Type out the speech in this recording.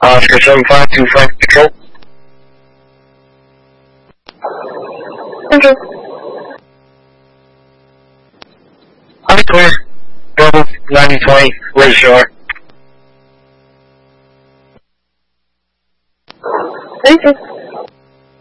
Oscar 7525 Control. Control. Hi, clear. Bravo 9020, where's shore? Okay.